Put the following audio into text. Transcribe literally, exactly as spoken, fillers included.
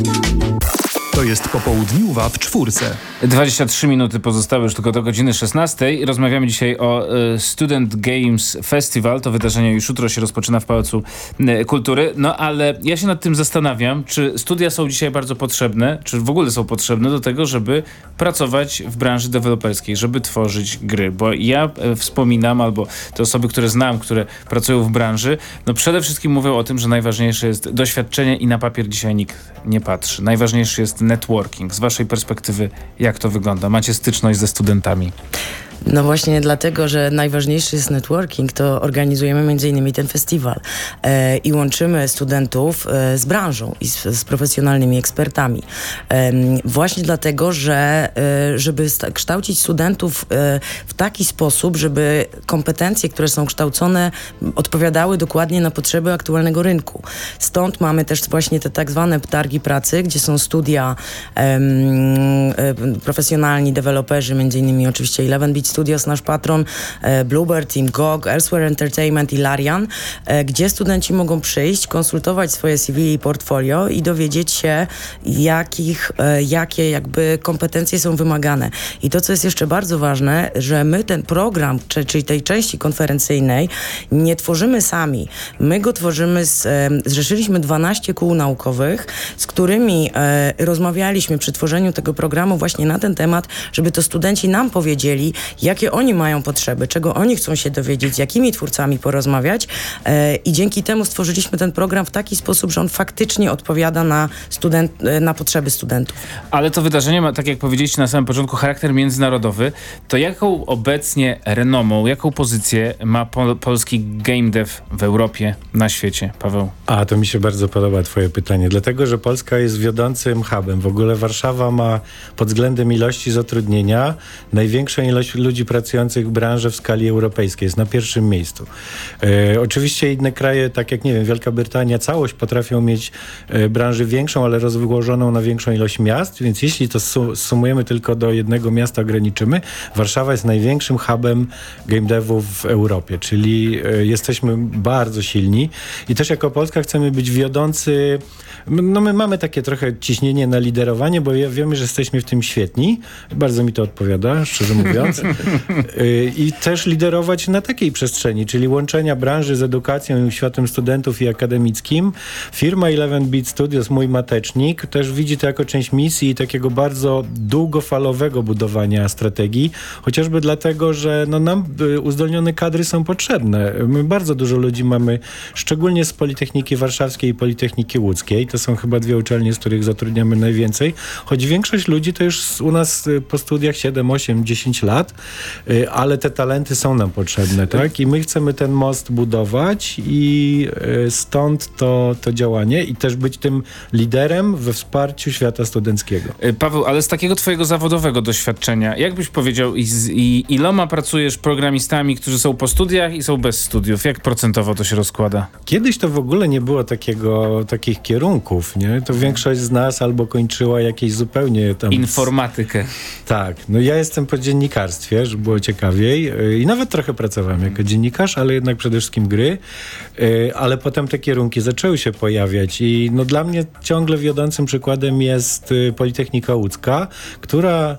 To jest popołudniuwa w czwórce. dwadzieścia trzy minuty pozostały już tylko do godziny szesnastej. Rozmawiamy dzisiaj o y, Student Games Festival. To wydarzenie już jutro się rozpoczyna w Pałacu y, Kultury. No ale ja się nad tym zastanawiam, czy studia są dzisiaj bardzo potrzebne, czy w ogóle są potrzebne do tego, żeby pracować w branży deweloperskiej, żeby tworzyć gry. Bo ja y, wspominam, albo te osoby, które znam, które pracują w branży, no przede wszystkim mówią o tym, że najważniejsze jest doświadczenie i na papier dzisiaj nikt nie patrzy. Najważniejszy jest networking. Z waszej perspektywy, jak to wygląda? Macie styczność ze studentami? No właśnie dlatego, że najważniejszy jest networking, to organizujemy między innymi ten festiwal e, i łączymy studentów e, z branżą i z, z profesjonalnymi ekspertami. E, właśnie dlatego, że e, żeby sta- kształcić studentów e, w taki sposób, żeby kompetencje, które są kształcone, odpowiadały dokładnie na potrzeby aktualnego rynku. Stąd mamy też właśnie te tak zwane targi pracy, gdzie są studia e, e, profesjonalni deweloperzy, między innymi oczywiście Eleven Beat Studios, nasz patron, e, Bluebird, Team G O G, Elsewhere Entertainment i Larian, e, gdzie studenci mogą przyjść, konsultować swoje C V i portfolio i dowiedzieć się, jakich, e, jakie jakby kompetencje są wymagane. I to, co jest jeszcze bardzo ważne, że my ten program, czy, czyli tej części konferencyjnej, nie tworzymy sami. My go tworzymy, z, e, zrzeszyliśmy dwanaście kół naukowych, z którymi e, rozmawialiśmy przy tworzeniu tego programu właśnie na ten temat, żeby to studenci nam powiedzieli, jakie oni mają potrzeby, czego oni chcą się dowiedzieć, z jakimi twórcami porozmawiać e, i dzięki temu stworzyliśmy ten program w taki sposób, że on faktycznie odpowiada na, student, na potrzeby studentów. Ale to wydarzenie ma, tak jak powiedzieliście na samym początku, charakter międzynarodowy. To jaką obecnie renomą, jaką pozycję ma pol- polski game dev w Europie, na świecie, Paweł? A, to mi się bardzo podoba twoje pytanie, dlatego, że Polska jest wiodącym hubem. W ogóle Warszawa ma pod względem ilości zatrudnienia największą ilość ludzi pracujących w branży w skali europejskiej. Jest na pierwszym miejscu. E, oczywiście inne kraje, tak jak, nie wiem, Wielka Brytania, całość potrafią mieć e, branżę większą, ale rozłożoną na większą ilość miast, więc jeśli to su- sumujemy tylko do jednego miasta, ograniczymy, Warszawa jest największym hubem game devów w Europie, czyli e, jesteśmy bardzo silni i też jako Polska chcemy być wiodący. No my mamy takie trochę ciśnienie na liderowanie, bo ja wiemy, że jesteśmy w tym świetni. Bardzo mi to odpowiada, szczerze mówiąc. I też liderować na takiej przestrzeni, czyli łączenia branży z edukacją i światem studentów i akademickim. Firma Eleven Beat Studios, mój matecznik, też widzi to jako część misji i takiego bardzo długofalowego budowania strategii, chociażby dlatego, że no nam uzdolnione kadry są potrzebne. My bardzo dużo ludzi mamy, szczególnie z Politechniki Warszawskiej i Politechniki Łódzkiej. To są chyba dwie uczelnie, z których zatrudniamy najwięcej, choć większość ludzi to już u nas po studiach siedem, osiem, dziesięć lat, ale te talenty są nam potrzebne, tak? I my chcemy ten most budować i stąd to, to działanie i też być tym liderem we wsparciu świata studenckiego. Paweł, ale z takiego twojego zawodowego doświadczenia, jak byś powiedział, i, z, i iloma pracujesz programistami, którzy są po studiach i są bez studiów? Jak procentowo to się rozkłada? Kiedyś to w ogóle nie było takiego, takich kierunków, nie? To większość z nas albo kończyła jakieś zupełnie tam... Informatykę. Tak. No ja jestem po dziennikarstwie, żeby było ciekawiej i nawet trochę pracowałem jako dziennikarz, ale jednak przede wszystkim gry, ale potem te kierunki zaczęły się pojawiać i no dla mnie ciągle wiodącym przykładem jest Politechnika Łódzka, która